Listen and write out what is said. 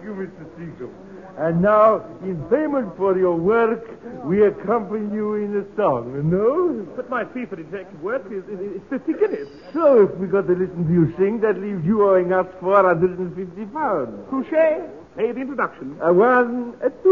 you, Mr. Seacombe. And now, in payment for your work, we accompany you in a song, no? But my fee for detective work is 50 guineas. So if we got to listen to you sing, that leaves you owing us £450. Touché. Pay the introduction. A 1, a 2.